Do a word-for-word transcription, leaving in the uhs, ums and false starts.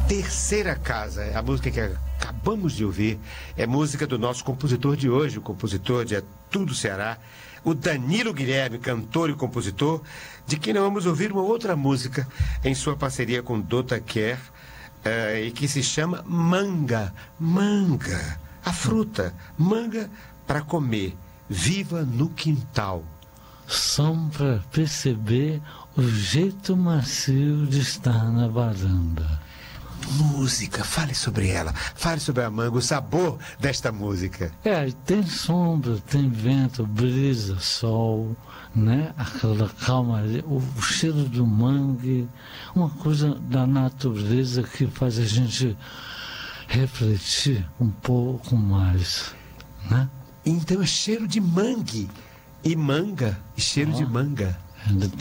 Terceira Casa, a música que acabamos de ouvir, é música do nosso compositor de hoje, o compositor de É Tudo Ceará, o Danilo Guilherme, cantor e compositor, de quem nós vamos ouvir uma outra música em sua parceria com Dota Quer, uh, e que se chama Manga. Manga, a fruta, manga para comer, viva no quintal. Só para perceber o jeito macio de estar na varanda. Música, fale sobre ela, fale sobre a manga, o sabor desta música. É, tem sombra, tem vento, brisa, sol, né? Aquela calmaria, o, o cheiro do mangue, uma coisa da natureza que faz a gente refletir um pouco mais, né? Então é cheiro de mangue, e manga, e cheiro oh. de manga.